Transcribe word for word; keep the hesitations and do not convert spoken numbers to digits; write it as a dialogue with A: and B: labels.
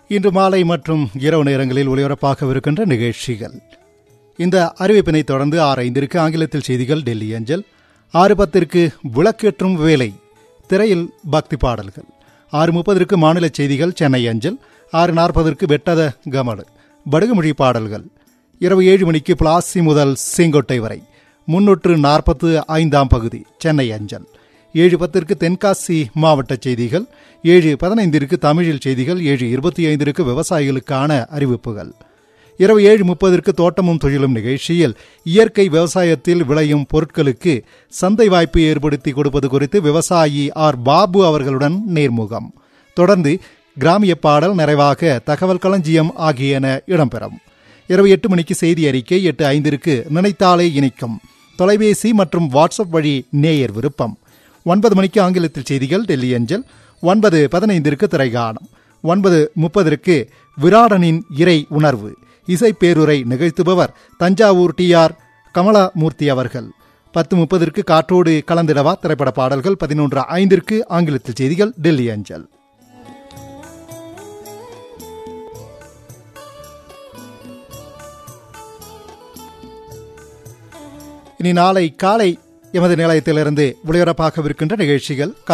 A: இன்று மாலை மற்றும் இரவு நேரங்களில் ஒலிபரப்பாகவிருக்கின்ற நிகழ்ச்சிகள். இந்த அறிவிப்பினை தொடர்ந்து ஆறு ஐந்திற்கு ஆங்கிலத்தில் செய்திகள் டெல்லி அஞ்சல், ஆறு பத்திற்கு விளக்கேற்றும் வேலை, திரையில் பக்தி பாடல்கள், ஆறு முப்பதற்கு மாநில செய்திகள் சென்னை அஞ்சல், ஆறு நாற்பதற்கு வெட்டத கமடு படுகுமொழி பாடல்கள், இரவு ஏழு மணிக்கு பிளாசி முதல் செங்கோட்டை வரை முன்னூற்று நாற்பத்து ஐந்தாம் பகுதி சென்னை அஞ்சல், ஏழு பத்திற்கு தென்காசி மாவட்ட செய்திகள், ஏழு பதினைந்திற்கு தமிழில் செய்திகள், ஏழு இருபத்தி ஐந்திற்கு விவசாயிகளுக்கான அறிவிப்புகள், இரவு ஏழு முப்பதற்கு தோட்டமும் தொழிலும் நிகழ்ச்சியில் இயற்கை விவசாயத்தில் விளையும் பொருட்களுக்கு சந்தை வாய்ப்பு ஏற்படுத்தி கொடுப்பது குறித்து விவசாயி ஆர் பாபு அவர்களுடன் நேர்முகம். தொடர்ந்து கிராமிய பாடல், நிறைவாக தகவல் களஞ்சியம் ஆகியன இடம்பெறும். இரவு எட்டு மணிக்கு செய்தி அறிக்கை, எட்டு ஐந்திற்கு நினைத்தாலே இணைக்கும் தொலைபேசி மற்றும் வாட்ஸ்அப் வழி நேயர் விருப்பம், ஒன்பது மணிக்கு ஆங்கிலத்தில் செய்திகள் டெல்லி அஞ்சல், ஒன்பது பதினைந்திற்கு திரைகாணம், ஒன்பது முப்பதற்கு விராடனின் இறை உணர்வு இசைப்பேருரை நிகழ்த்துபவர் தஞ்சாவூர் டி ஆர் கமலாமூர்த்தி அவர்கள். பத்து முப்பதற்கு காற்றோடு கலந்திடவா திரைப்பட பாடல்கள், பதினொன்று ஐந்திற்கு ஆங்கிலத்தில் செய்திகள் டெல்லி அஞ்சல். இனி நாளை காலை எமது நிலையத்திலிருந்து ஒளிபரப்பாகவிருக்கின்ற நிகழ்ச்சிகள்.